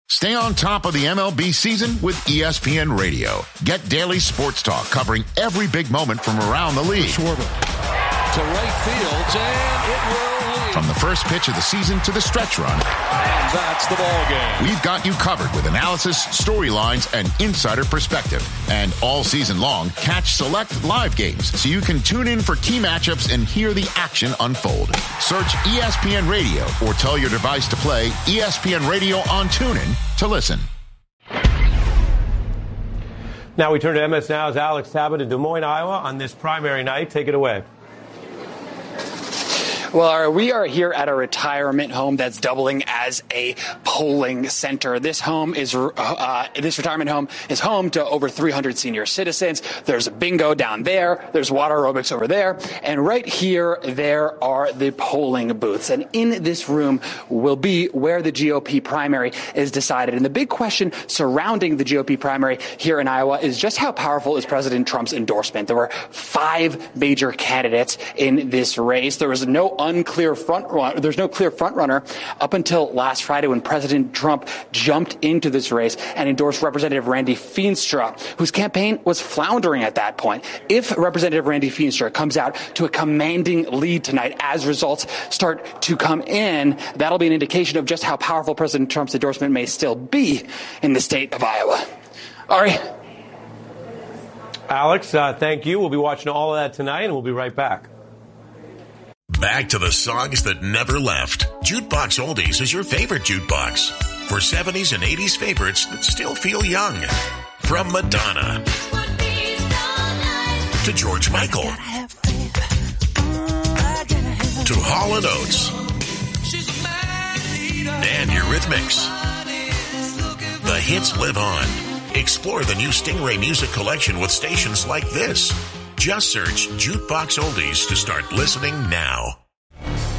Stay on top of the MLB season with ESPN Radio. Get daily sports talk covering every big moment from around the league. Schwarber to right field, and it will leave. From the first pitch of the season to the stretch run. And that's the ball game. We've got you covered with analysis, storylines, and insider perspective. And all season long, catch select live games so you can tune in for key matchups and hear the action unfold. Search ESPN Radio or tell your device to play ESPN Radio on TuneIn to listen. Now we turn to MS Now's Alex Tabbitt in Des Moines, Iowa on this primary night. Take it away. Well, we are here at a retirement home that's doubling as a polling center. This retirement home is home to over 300 senior citizens. There's a bingo down there. There's water aerobics over there. And right here, there are the polling booths. And in this room will be where the GOP primary is decided. And the big question surrounding the GOP primary here in Iowa is just how powerful is President Trump's endorsement. There were 5 major candidates in this race. There was no clear front runner up until last Friday when President Trump jumped into this race and endorsed Representative Randy Feenstra, whose campaign was floundering at that point. If Representative Randy Feenstra comes out to a commanding lead tonight as results start to come in, that'll be an indication of just how powerful President Trump's endorsement may still be in the state of Iowa. Ari? Alex, thank you. We'll be watching all of that tonight, and we'll be right back. Back to the songs that never left. Jukebox Oldies is your favorite jukebox. For 70s and 80s favorites that still feel young. From Madonna to George Michael to Hall & Oates and Eurythmics. The hits live on. Explore the new Stingray music collection with stations like this. Just search Jukebox Oldies to start listening now.